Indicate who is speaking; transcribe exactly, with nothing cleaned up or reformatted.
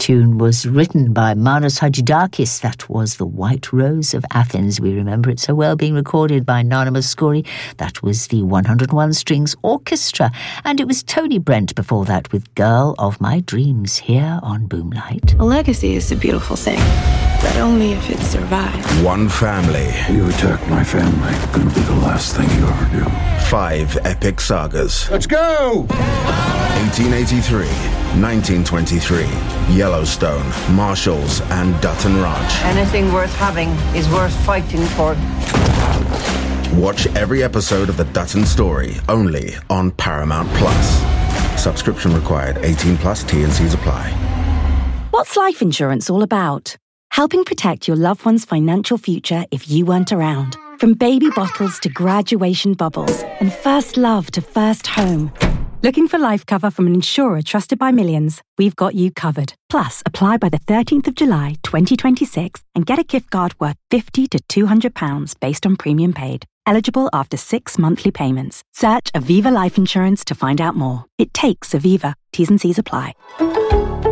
Speaker 1: tune was written by Manos Hadjidakis. That was The White Rose of Athens. We remember it so well, being recorded by Nana Mouskouri. That was the one oh one Strings Orchestra. And it was Tony Brent before that with Girl of My Dreams here on Boomlight.
Speaker 2: A legacy is a beautiful thing, but only if it survives.
Speaker 3: One family.
Speaker 4: You attack my family, gonna be the last thing you ever do.
Speaker 3: Five epic sagas.
Speaker 4: Let's go!
Speaker 3: eighteen eighty-three, nineteen twenty-three, Yellowstone, Marshalls, and Dutton Ranch.
Speaker 5: Anything worth having is worth fighting for.
Speaker 3: Watch every episode of The Dutton Story, only on Paramount Plus. Subscription required. eighteen plus, T and C's apply.
Speaker 6: What's life insurance all about? Helping protect your loved one's financial future if you weren't around. From baby bottles to graduation bubbles and first love to first home. Looking for life cover from an insurer trusted by millions? We've got you covered. Plus, apply by the thirteenth of July, twenty twenty-six and get a gift card worth fifty to two hundred pounds based on premium paid. Eligible after six monthly payments. Search Aviva Life Insurance to find out more. It takes Aviva. T's and C's apply.